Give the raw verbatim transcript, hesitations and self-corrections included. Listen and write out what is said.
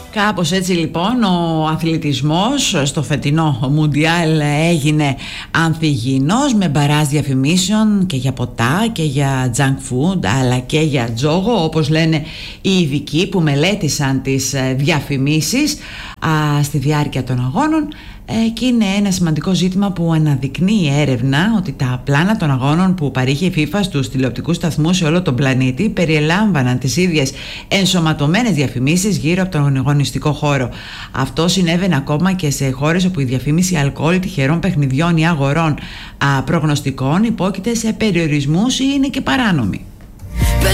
Κάπως έτσι λοιπόν ο αθλητισμός στο φετινό Μουντιάλ έγινε ανθυγιεινός, με μπαράζ διαφημίσεων και για ποτά και για junk food αλλά και για τζόγο, όπως λένε οι ειδικοί που μελέτησαν τις διαφημίσεις α, στη διάρκεια των αγώνων. Και είναι ένα σημαντικό ζήτημα που αναδεικνύει η έρευνα ότι τα πλάνα των αγώνων που παρήχε η FIFA στους τηλεοπτικούς σταθμούς σε όλο τον πλανήτη περιελάμβαναν τις ίδιες ενσωματωμένες διαφημίσεις γύρω από τον αγωνιστικό χώρο. Αυτό συνέβαινε ακόμα και σε χώρες όπου η διαφήμιση αλκοόλ, τυχερών παιχνιδιών ή αγορών α, προγνωστικών υπόκειται σε περιορισμούς ή είναι και παράνομη.